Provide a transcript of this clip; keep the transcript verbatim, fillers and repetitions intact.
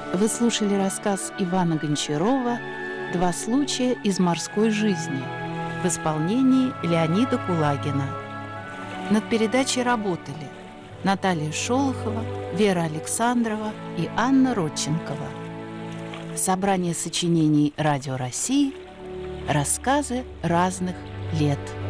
Вы слушали рассказ Ивана Гончарова «Два случая из морской жизни» в исполнении Леонида Кулагина. Над передачей работали Наталья Шолохова, Вера Александрова и Анна Родченкова. Собрание сочинений Радио России «Рассказы разных лет».